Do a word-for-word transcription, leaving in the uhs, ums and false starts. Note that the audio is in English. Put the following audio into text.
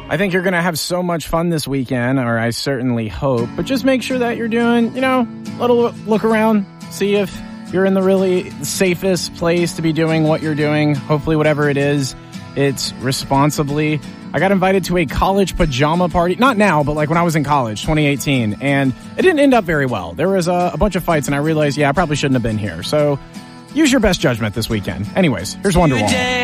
I think you're going to have so much fun this weekend, or I certainly hope. But just make sure that you're doing, you know, a little look around, see if you're in the really safest place to be doing what you're doing. Hopefully, whatever it is, it's responsibly. I got invited to a college pajama party. Not now, but like when I was in college, twenty eighteen. And it didn't end up very well. There was a, a bunch of fights, and I realized, yeah, I probably shouldn't have been here. So use your best judgment this weekend. Anyways, here's Wonderwall.